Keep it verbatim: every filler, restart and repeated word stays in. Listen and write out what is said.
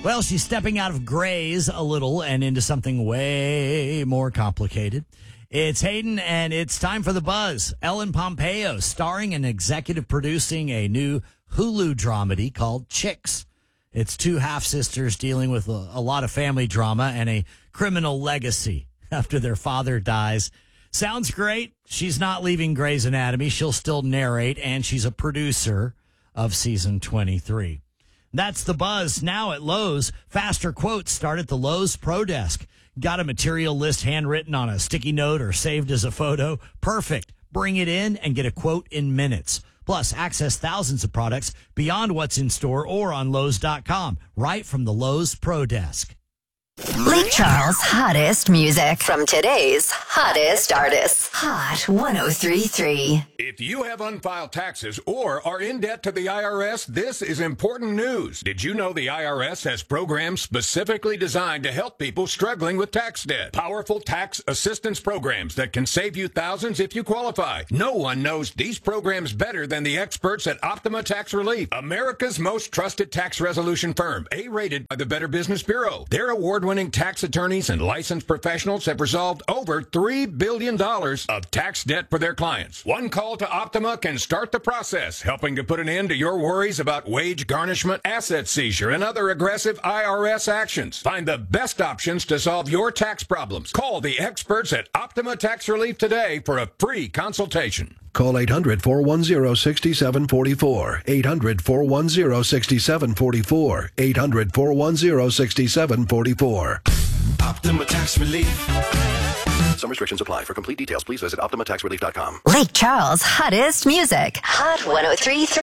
Well, she's stepping out of grays a little and into something way more complicated. It's Hayden, and it's time for The Buzz. Ellen Pompeo, starring and executive producing a new Hulu dramedy called Chicks. It's two half-sisters dealing with a, a lot of family drama and a criminal legacy after their father dies. Sounds great. She's not leaving Grey's Anatomy. She'll still narrate, and she's a producer of season twenty-three. That's The Buzz. Now at Lowe's, faster quotes start at the Lowe's Pro Desk. Got a material list handwritten on a sticky note or saved as a photo? Perfect. Bring it in and get a quote in minutes. Plus, access thousands of products beyond what's in store or on Lowe's dot com, right from the Lowe's Pro Desk. Lake Charles' hottest music from today's hottest artists. Hot one oh three point three. If you have unfiled taxes or are in debt to the I R S, this is important news. Did you know the I R S has programs specifically designed to help people struggling with tax debt? Powerful tax assistance programs that can save you thousands if you qualify. No one knows these programs better than the experts at Optima Tax Relief, America's most trusted tax resolution firm, A-rated by the Better Business Bureau. Their award-winning tax attorneys and licensed professionals have resolved over three billion dollars of tax debt for their clients. One call to Optima can start the process, helping to put an end to your worries about wage garnishment, asset seizure, and other aggressive I R S actions. Find the best options to solve your tax problems. Call the experts at Optima Tax Relief today for a free consultation. Call eight hundred, four one zero, six seven four four. eight hundred, four one zero, six seven four four. eight hundred, four one zero, six seven four four. Optima Tax Relief. Some restrictions apply. For complete details, please visit Optima Tax Relief dot com. Lake Charles' hottest music. Hot one oh three point three.